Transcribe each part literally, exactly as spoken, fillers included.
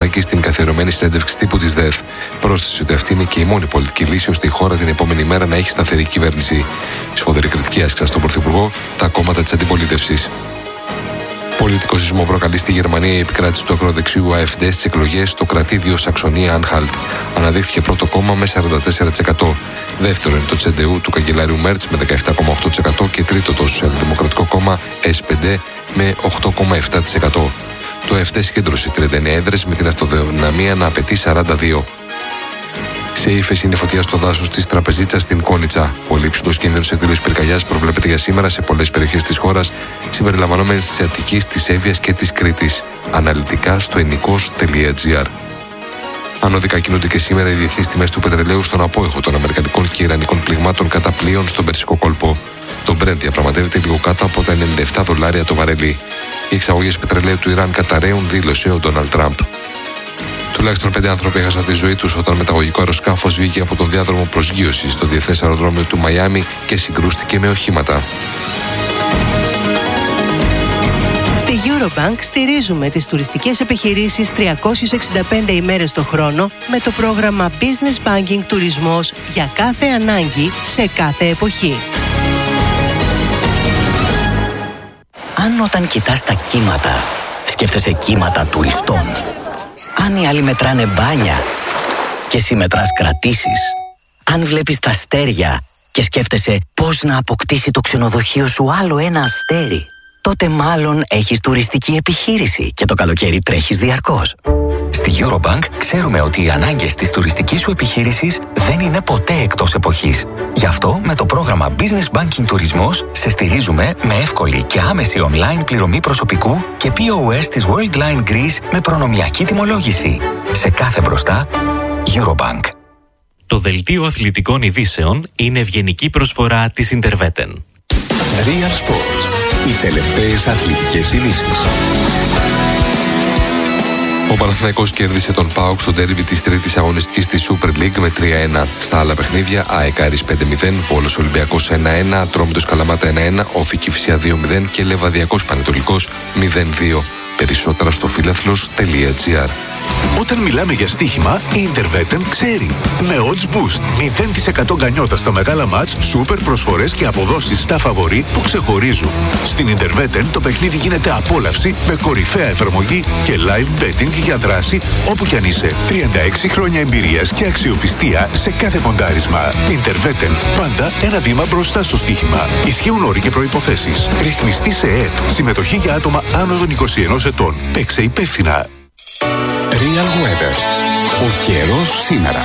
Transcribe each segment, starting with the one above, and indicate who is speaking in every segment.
Speaker 1: Μητσοτάκη στην καθιερωμένη συνέντευξη τύπου της ΔΕΘ. Πρόσθεσε ότι αυτή είναι και η μόνη πολιτική λύση ώστε η χώρα την επόμενη μέρα να έχει σταθερή κυβέρνηση. Σφοδρή κριτική άσκησαν στον Πρωθυπουργό τα κόμματα της αντιπολίτευσης. Πολιτικό σεισμό προκαλεί στη Γερμανία η επικράτηση του ακροδεξιού AfD στις εκλογές στο κρατήδιο Σαξονία-Ανχάλτ. Αναδείχθηκε πρώτο κόμμα με σαράντα τέσσερα τοις εκατό. Δεύτερο είναι το Τσ Ντι Γιου του καγκελάριου Μέρτς με δεκαεπτά κόμμα οκτώ τοις εκατό και τρίτο το Σοσιαλδημοκρατικό κόμμα Ες Πι Ντι με οκτώ κόμμα επτά τοις εκατό. Το AfD συγκέντρωσε τριάντα εννέα έδρες με την αυτοδυναμία να απαιτεί σαράντα δύο. Σε ύφεση είναι φωτιά στο δάσος της Τραπεζίτσας στην Κόνιτσα. Πολύ υψηλός κίνδυνος εκδήλωσης πυρκαγιάς προβλέπεται για σήμερα σε πολλές περιοχές της χώρας, συμπεριλαμβανομένης της Αττικής, της Εύβοιας και της Κρήτης. Αναλυτικά στο ενικός τελεία τζι άρ. Ανώδικα κινούνται και σήμερα οι διεθνείς τιμές του πετρελαίου στον απόϊχο των αμερικανικών και ιρανικών πληγμάτων κατά πλοίων στον Περσικό κόλπο. Το Brent διαπραγματεύεται λίγο κάτω από τα ενενήντα επτά δολάρια το βαρέλι. Οι εξαγωγές πετρελαίου του Ιράν καταραίουν, δήλωσε ο Ντόναλντ Τραμπ. Τουλάχιστον πέντε άνθρωποι έχασαν τη ζωή τους όταν μεταγωγικό αεροσκάφος βγήκε από τον διάδρομο προσγείωσης στο διεθνές αεροδρόμιο του Μαϊάμι και συγκρούστηκε με οχήματα.
Speaker 2: Στη Eurobank στηρίζουμε τις τουριστικές επιχειρήσεις τριακόσιες εξήντα πέντε ημέρες το χρόνο με το πρόγραμμα Business Banking Τουρισμός για κάθε ανάγκη σε κάθε εποχή.
Speaker 3: Αν όταν κοιτάς τα κύματα, σκέφτεσαι κύματα τουριστών. Αν οι άλλοι μετράνε μπάνια και εσύ μετράς κρατήσεις. Αν βλέπεις τα αστέρια και σκέφτεσαι πώς να αποκτήσει το ξενοδοχείο σου άλλο ένα αστέρι, τότε μάλλον έχεις τουριστική επιχείρηση και το καλοκαίρι τρέχεις διαρκώς.
Speaker 4: Στη Eurobank ξέρουμε ότι οι ανάγκες της τουριστικής σου επιχείρησης δεν είναι ποτέ εκτός εποχής. Γι' αυτό με το πρόγραμμα Business Banking Τουρισμός σε στηρίζουμε με εύκολη και άμεση online πληρωμή προσωπικού και πι ο ες της Worldline Greece με προνομιακή τιμολόγηση. Σε κάθε μπροστά, Eurobank.
Speaker 5: Το δελτίο αθλητικών ειδήσεων είναι ευγενική προσφορά της Interveten.
Speaker 6: Real Sports. Οι τελευταίες αθλητικές ειδήσεις.
Speaker 1: Ο Παναθηναϊκός κέρδισε τον ΠΑΟΚ στο ντέρμπι της τρίτης αγωνιστικής της Super League με τρία ένα. Στα άλλα παιχνίδια, ΑΕΚ Άρης πέντε μηδέν, Βόλος Ολυμπιακός ένα ένα, Ατρόμητος Καλαμάτα ένα ένα, Όφη Κηφισιά δύο μηδέν και Λεβαδιακός Πανετολικός μηδέν δύο. Περισσότερα στο φίλαθλος τελεία τζι άρ.
Speaker 7: Όταν μιλάμε για στοίχημα, η Interveten ξέρει. Με Odds Boost, μηδέν τοις εκατό γκανιότα στα μεγάλα μάτς, σούπερ προσφορές και αποδόσεις στα φαβορί που ξεχωρίζουν. Στην Interveten το παιχνίδι γίνεται απόλαυση με κορυφαία εφαρμογή και live betting για δράση όπου κι αν είσαι. τριάντα έξι χρόνια εμπειρίας και αξιοπιστία σε κάθε ποντάρισμα. Interveten, πάντα ένα βήμα μπροστά στο στοίχημα. Ισχύουν όροι και προϋποθέσεις. Ρυθμιστή σε ΕΕΠ. Συμμετοχή για άτομα άνω των είκοσι ενός ετών. Παίξε υπεύθυνα.
Speaker 6: Real Weather. Ο καιρός σήμερα.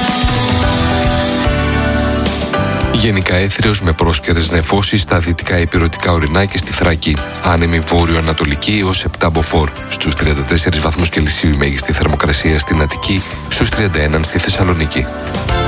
Speaker 1: Γενικά έθριος με πρόσκαιρες νεφώσεις στα δυτικά ηπειρωτικά ορεινά και στη Θράκη. Άνεμη βόρειο-ανατολική έως επτά μποφόρ. Στους τριάντα τέσσερις βαθμούς Κελσίου η μέγιστη θερμοκρασία στην Αττική, στους τριάντα ένα στη Θεσσαλονίκη.